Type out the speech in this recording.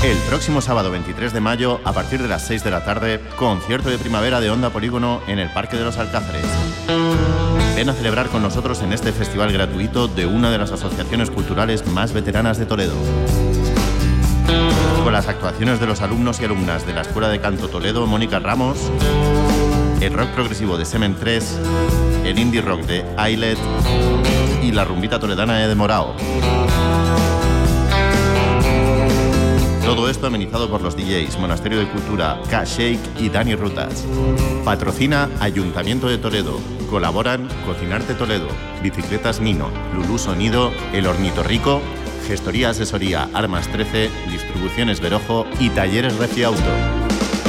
El próximo sábado 23 de mayo, a partir de las 6 de la tarde, concierto de primavera de Onda Polígono en el Parque de los Alcázares. Ven a celebrar con nosotros en este festival gratuito de una de las asociaciones culturales más veteranas de Toledo. Con las actuaciones de los alumnos y alumnas de la Escuela de Canto Toledo, Mónica Ramos, el rock progresivo de Semen 3, el indie rock de Ailet y la rumbita toledana de Morao. Todo esto amenizado por los DJs Monasterio de Cultura, K-Shake y Dani Rutas. Patrocina Ayuntamiento de Toledo. Colaboran Cocinarte Toledo, Bicicletas Nino, Lulú Sonido, El Hornito Rico, Gestoría Asesoría Armas 13, Distribuciones Verojo y Talleres Refi Auto.